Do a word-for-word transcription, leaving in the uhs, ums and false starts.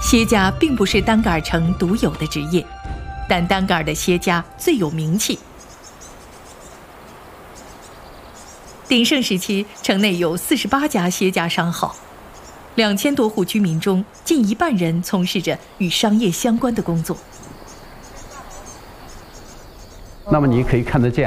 歇家并不是丹格尔城独有的职业，但丹格尔的歇家最有名气。鼎盛时期，城内有四十八家歇家商号，两千多户居民中，近一半人从事着与商业相关的工作。 那么你可以看得见